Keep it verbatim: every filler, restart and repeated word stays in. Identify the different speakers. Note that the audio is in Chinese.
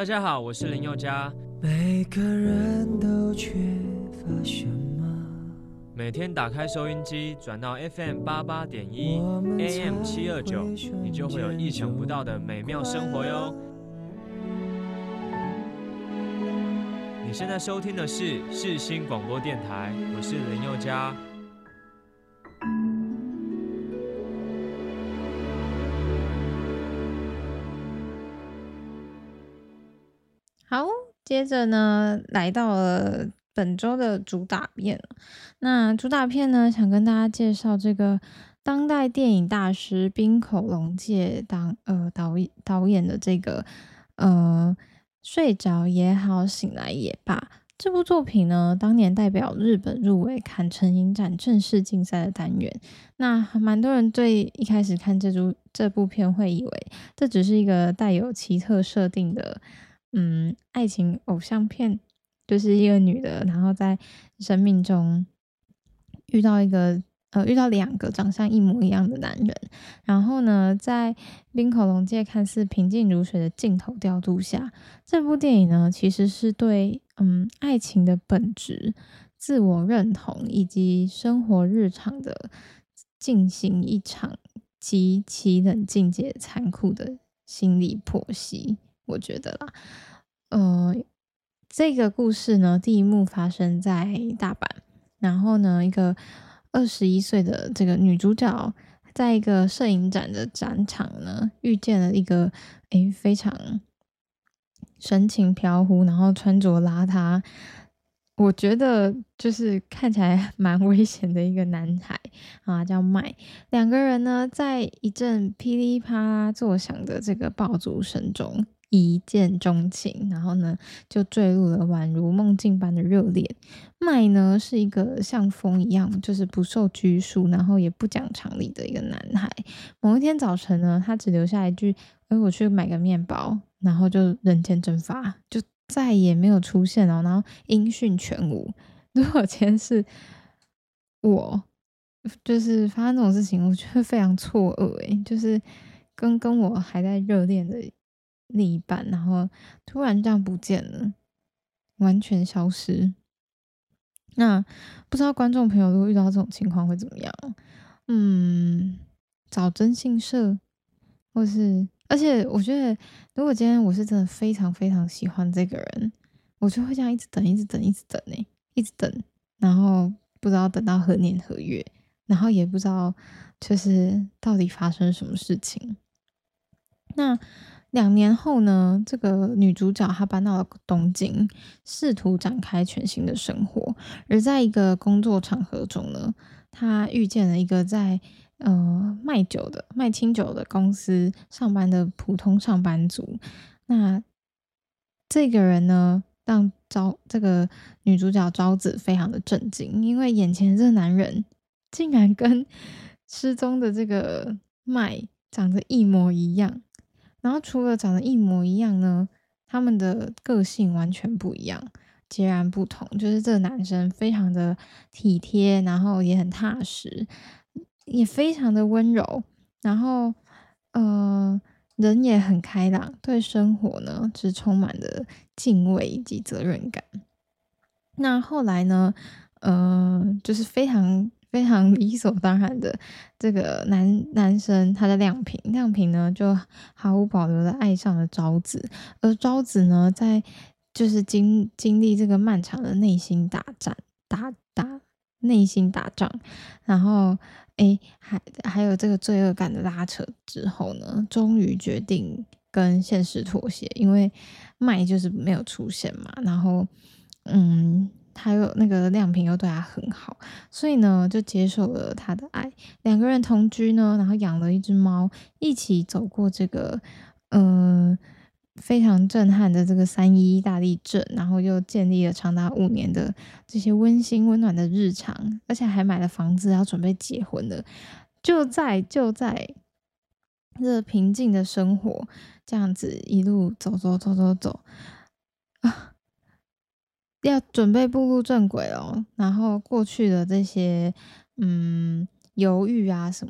Speaker 1: 大家好，我是林宥嘉。
Speaker 2: 每个人都缺乏什么？
Speaker 1: 每天打开收音机，转到 F M 八八点一 A M 七二九，你就会有意想不到的美妙生活哟。你现在收听的是世新广播电台，我是林宥嘉。
Speaker 3: 好，接着呢，来到了本周的主打片。那主打片呢，想跟大家介绍这个当代电影大师滨口龙介当呃导演导演的这个呃睡着也好，醒来也罢。这部作品呢，当年代表日本入围坎城影展正式竞赛的单元。那还蛮多人对一开始看这部这部片会以为这只是一个带有奇特设定的。嗯，爱情偶像片，就是一个女的，然后在生命中遇到一个呃遇到两个长相一模一样的男人，然后呢，在滨口龙介看似平静如水的镜头调度下，这部电影呢其实是对嗯爱情的本质、自我认同以及生活日常的进行一场极其冷静且残酷的心理剖析。我觉得啦，呃，这个故事呢，第一幕发生在大阪，然后呢，一个二十一岁的这个女主角，在一个摄影展的展场呢，遇见了一个诶非常神情飘忽，然后穿着邋遢，我觉得就是看起来蛮危险的一个男孩啊，叫麦。两个人呢，在一阵噼里啪啦作响的这个爆竹声中一见钟情，然后呢就坠入了宛如梦境般的热恋。麦呢是一个像风一样，就是不受拘束，然后也不讲常理的一个男孩。某一天早晨呢，他只留下一句：“哎，我去买个面包。”然后就人间蒸发，就再也没有出现了，然后音讯全无。如果今天是我，就是发生这种事情，我觉得非常错愕诶，就是跟跟我还在热恋的另一半，然后突然这样不见了，完全消失。那不知道观众朋友如果遇到这种情况会怎么样？嗯，找征信社，或是而且我觉得，如果今天我是真的非常非常喜欢这个人，我就会这样一直等，一直等，一直等呢、欸一直等，然后不知道等到何年何月，然后也不知道就是到底发生什么事情。那两年后呢，这个女主角她搬到了东京，试图展开全新的生活。而在一个工作场合中呢，她遇见了一个在呃卖酒的卖清酒的公司上班的普通上班族。那这个人呢，让昭这个女主角昭子非常的震惊，因为眼前这个男人竟然跟失踪的这个麦长得一模一样。然后除了长得一模一样呢，他们的个性完全不一样，截然不同。就是这个男生非常的体贴，然后也很踏实，也非常的温柔，然后呃人也很开朗，对生活呢是充满了敬畏以及责任感。那后来呢，呃，就是非常非常理所当然的，这个男男生他的亮平，亮平呢就毫无保留的爱上了昭子，而昭子呢，在就是经经历这个漫长的内心打战，打打内心打仗，然后诶，还还有这个罪恶感的拉扯之后呢，终于决定跟现实妥协，因为麦就是没有出现嘛，然后嗯，还有那个亮平又对他很好，所以呢就接受了他的爱，两个人同居呢，然后养了一只猫，一起走过这个呃非常震撼的这个三一一大地震，然后又建立了长达五年的这些温馨温暖的日常，而且还买了房子，要准备结婚了。就在就在这平静的生活，这样子一路走走走走走啊，要准备步入正轨哦。然后过去的这些嗯犹豫啊什么。